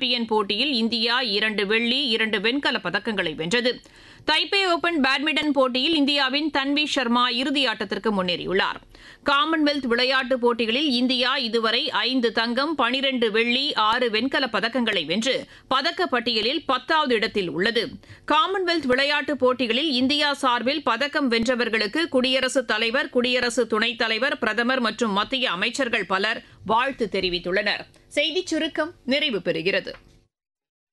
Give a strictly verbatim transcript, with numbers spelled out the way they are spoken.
Champion போட்டியில் India இரண்டு வெள்ளி இரண்டு வெண்கலப் பதக்கங்களை வென்றது. தைப்பே ஓபன் பேட்மிண்டன் போட்டியில் இந்தியாவின் தன்வி சர்மா இறுதியாட்டத்திற்கு முன்னேறியுள்ளார். காமன்வெல்த் விளையாட்டுப் போட்டிகளில் இந்தியா இதுவரை ஐந்து தங்கம், பனிரண்டு வெள்ளி, ஆறு வெண்கலப் பதக்கங்களை வென்று பதக்கப்பட்டியலில் பத்தாவது இடத்தில் உள்ளது. காமன்வெல்த் விளையாட்டுப் போட்டிகளில் இந்தியா சார்பில் பதக்கம் வென்றவர்களுக்கு குடியரசுத் தலைவர், குடியரசு துணைத் தலைவர், பிரதமர் மற்றும் மத்திய அமைச்சர்கள் பலர் வாழ்த்து தெரிவித்துள்ளனர். செய்திச் சுருக்கம் நிறைவு பெறுகிறது.